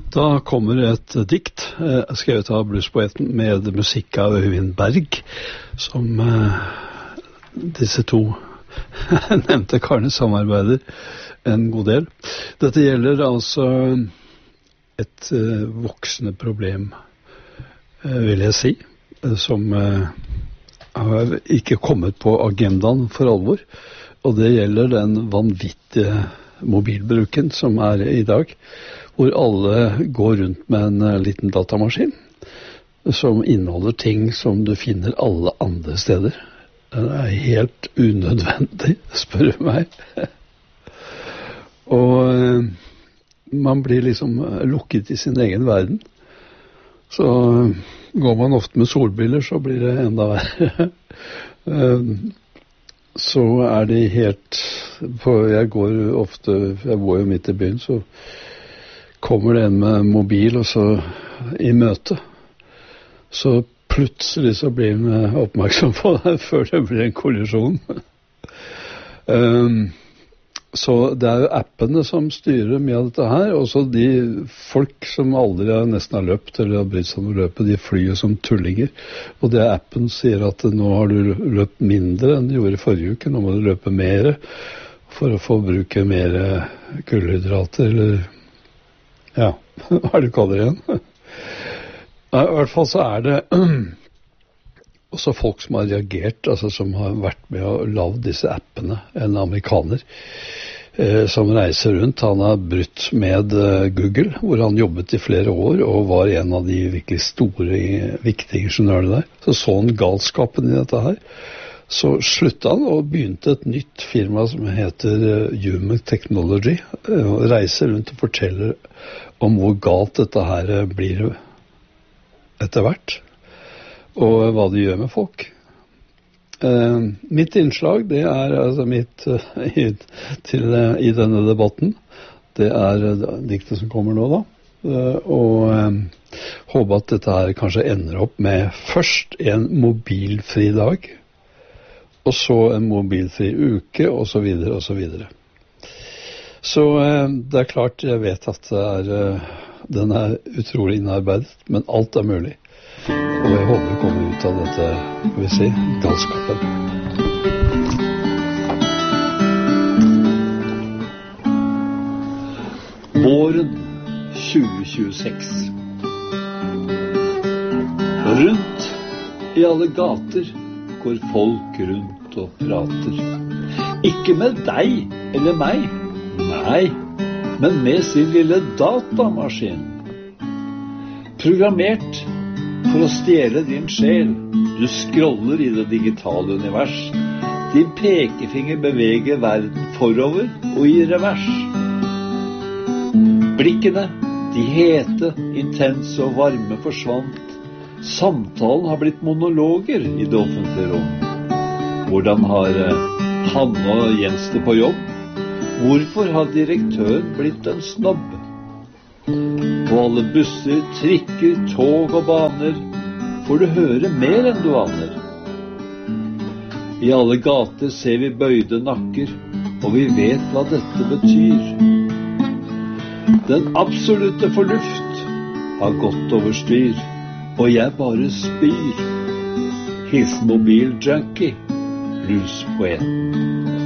Da kommer et dikt skrevet av bluespoeten med musikk av Øyvind Berg, som disse to nevnte karene samarbeider en god del. Dette gjelder altså et voksende problem, vil jeg si, som har ikke kommet på agendaen for alvor, og det gjelder den vanvittige mobilbruken som i dag, hvor alle går rundt med en liten datamaskin som inneholder ting som du finner alle andre steder. Det helt unødvendig, spør du meg. Og man blir liksom lukket i sin egen verden. Så går man ofte med solbriller, så blir det enda verre. Så det helt jeg bor jo midt i byen, så kommer det en med mobil og så i møte, så plutselig så blir han oppmerksom på det før det blir en kollisjon. Så det jo appene som styrer mye av dette her, og så de folk som aldri nesten har løpt eller har brytt seg om å løpe, de flyr som tullinger, og det appen sier at nå har du løpt mindre enn du gjorde i forrige uke, nå må du løpe mer for å få bruke mer kullhydrater eller ja, hva det kaller igjen? I hvert fall så det også folk som har reagert, altså som har vært med å lage disse appene, en amerikaner som reiser rundt. Han har brutt med Google, hvor han jobbet i flere år og var en av de virkelig store, viktige ingeniørene der. Så han galskapen i dette her. Så sluttet han og begynte et nytt firma som heter Human Technology, og reiser rundt og forteller om hvor galt dette her blir etter hvert, og hva det gjør med folk. Mitt innslag, det altså mitt i denne debatten, det diktet som kommer nå da, og håper at dette her kanskje ender opp med først en mobilfri dag, og så en mobilfri uke, og så videre, og så videre. Så det klart, jeg vet at den utrolig innarbeidet, men alt mulig. Og jeg håper vi kommer ut av dette, skal vi si, galskapen. Våren 2026. Rundt i alle gater går folk rundt og prater. Ikke med deg eller meg, nei, men med sin lille datamaskin. Programmert for å stjele din sjel. Du scroller i det digitale univers. Din pekefinger beveger verden forover og i revers. Blikkene, de hete, intense og varme forsvant. Samtalen har blitt monologer i det offentlige rom. Hvordan har Hanne og Jens det på jobb? Hvorfor har direktøren blitt en snobb? På alle busser, trikker, tog og baner får du høre mer enn du aner. I alle gater ser vi bøyde nakker, og vi vet hva dette betyr. Den absolutte fornuft har gått over styr, og jeg bare spyr. Hilsen mobiljunkie, bluespoet.